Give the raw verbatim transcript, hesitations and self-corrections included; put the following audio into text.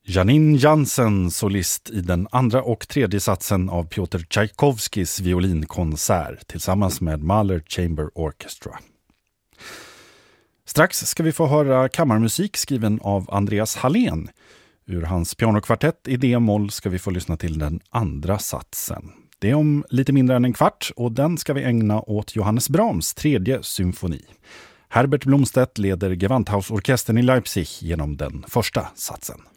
Janine Jansen, solist i den andra och tredje satsen av Piotr Tchaikovskys violinkonsert tillsammans med Mahler Chamber Orchestra. Strax ska vi få höra kammarmusik skriven av Andreas Hallén. Ur hans pianokvartett i D-moll ska vi få lyssna till den andra satsen. Det är om lite mindre än en kvart och den ska vi ägna åt Johannes Brahms tredje symfoni. Herbert Blomstedt leder Gewandhausorkestern i Leipzig genom den första satsen.